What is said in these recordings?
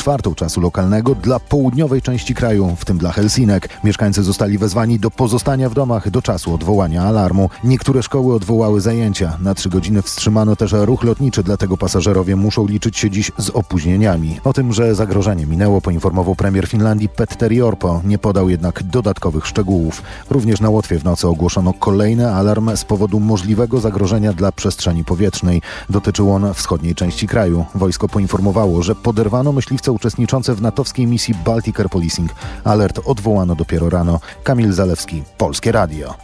1/4 czasu lokalnego dla południowej części kraju, w tym dla Helsinek. Mieszkańcy zostali wezwani do pozostania w domach do czasu odwołania alarmu. Niektóre szkoły odwołały zajęcia. Na 3 godziny wstrzymano też ruch lotniczy, dlatego pasażerowie muszą liczyć się dziś z opóźnieniami. O tym, że zagrożenie minęło, poinformował premier Finlandii Petteri Orpo. Nie podał jednak dodatkowych szczegółów. Również na Łotwie w nocy ogłoszono kolejny alarm z powodu możliwego zagrożenia dla przestrzeni powietrznej. Dotyczył on wschodniej części kraju. Wojsko poinformowało, że poderwano myśliwce uczestniczące w natowskiej misji Baltic Air Policing. Alert odwołano dopiero rano. Kamil Zalewski, Polskie Radio.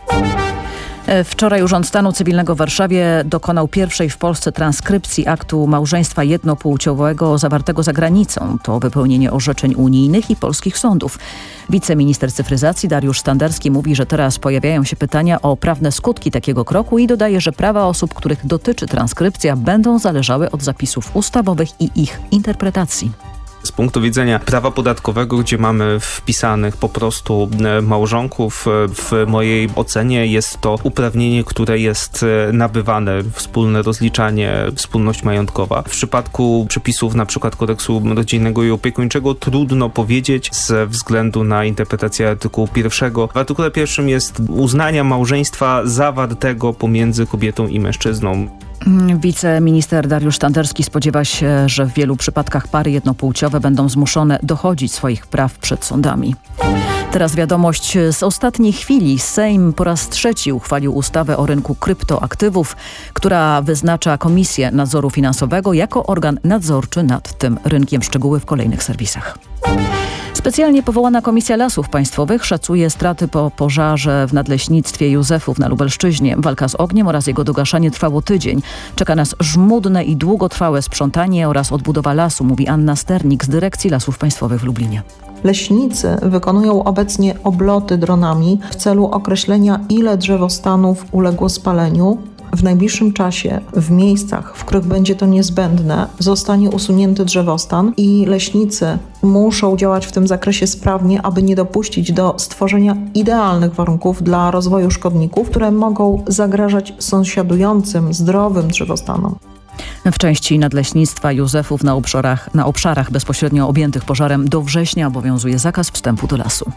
Wczoraj Urząd Stanu Cywilnego w Warszawie dokonał pierwszej w Polsce transkrypcji aktu małżeństwa jednopłciowego zawartego za granicą. To wypełnienie orzeczeń unijnych i polskich sądów. Wiceminister cyfryzacji Dariusz Standerski mówi, że teraz pojawiają się pytania o prawne skutki takiego kroku i dodaje, że prawa osób, których dotyczy transkrypcja, będą zależały od zapisów ustawowych i ich interpretacji. Z punktu widzenia prawa podatkowego, gdzie mamy wpisanych po prostu małżonków, w mojej ocenie jest to uprawnienie, które jest nabywane, wspólne rozliczanie, wspólność majątkowa. W przypadku przepisów na przykład kodeksu rodzinnego i opiekuńczego trudno powiedzieć ze względu na interpretację artykułu 1. W artykule 1 jest uznania małżeństwa zawartego pomiędzy kobietą i mężczyzną. Wiceminister Dariusz Standerski spodziewa się, że w wielu przypadkach pary jednopłciowe będą zmuszone dochodzić swoich praw przed sądami. Teraz wiadomość z ostatniej chwili. Sejm po raz 3 uchwalił ustawę o rynku kryptoaktywów, która wyznacza Komisję Nadzoru Finansowego jako organ nadzorczy nad tym rynkiem. Szczegóły w kolejnych serwisach. Specjalnie powołana Komisja Lasów Państwowych szacuje straty po pożarze w nadleśnictwie Józefów na Lubelszczyźnie. Walka z ogniem oraz jego dogaszanie trwało tydzień. Czeka nas żmudne i długotrwałe sprzątanie oraz odbudowa lasu, mówi Anna Sternik z Dyrekcji Lasów Państwowych w Lublinie. Leśnicy wykonują obecnie obloty dronami w celu określenia, ile drzewostanów uległo spaleniu. W najbliższym czasie w miejscach, w których będzie to niezbędne, zostanie usunięty drzewostan i leśnicy muszą działać w tym zakresie sprawnie, aby nie dopuścić do stworzenia idealnych warunków dla rozwoju szkodników, które mogą zagrażać sąsiadującym, zdrowym drzewostanom. W części nadleśnictwa Józefów na obszarach bezpośrednio objętych pożarem do września obowiązuje zakaz wstępu do lasu.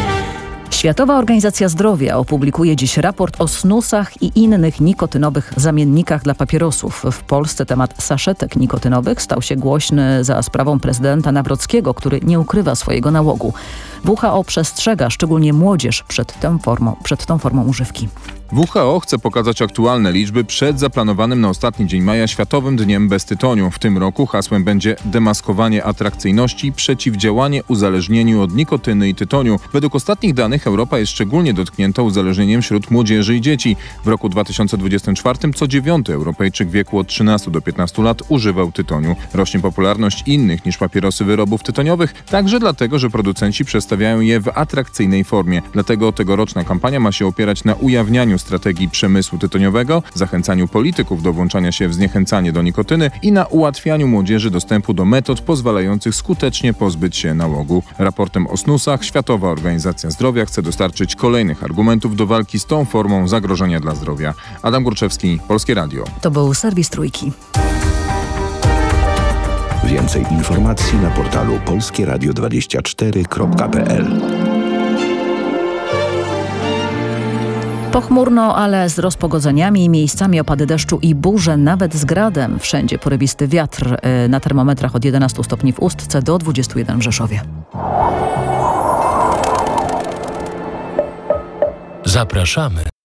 Światowa Organizacja Zdrowia opublikuje dziś raport o snusach i innych nikotynowych zamiennikach dla papierosów. W Polsce temat saszetek nikotynowych stał się głośny za sprawą prezydenta Nawrockiego, który nie ukrywa swojego nałogu. WHO przestrzega szczególnie młodzież przed tą formą używki. WHO chce pokazać aktualne liczby przed zaplanowanym na ostatni dzień maja Światowym Dniem bez tytoniu. W tym roku hasłem będzie demaskowanie atrakcyjności, przeciwdziałanie uzależnieniu od nikotyny i tytoniu. Według ostatnich danych Europa jest szczególnie dotknięta uzależnieniem wśród młodzieży i dzieci. W roku 2024 co 9. Europejczyk w wieku od 13 do 15 lat używał tytoniu. Rośnie popularność innych niż papierosy wyrobów tytoniowych, także dlatego, że producenci przedstawiają je w atrakcyjnej formie. Dlatego tegoroczna kampania ma się opierać na ujawnianiu strategii przemysłu tytoniowego, zachęcaniu polityków do włączania się w zniechęcanie do nikotyny i na ułatwianiu młodzieży dostępu do metod pozwalających skutecznie pozbyć się nałogu. Raportem o snusach Światowa Organizacja Zdrowia chce dostarczyć kolejnych argumentów do walki z tą formą zagrożenia dla zdrowia. Adam Górczewski, Polskie Radio. To był serwis Trójki. Więcej informacji na portalu polskieradio24.pl. Pochmurno, ale z rozpogodzeniami, miejscami opady deszczu i burze, nawet z gradem. Wszędzie porywisty wiatr, na termometrach od 11 stopni w Ustce do 21 w Rzeszowie. Zapraszamy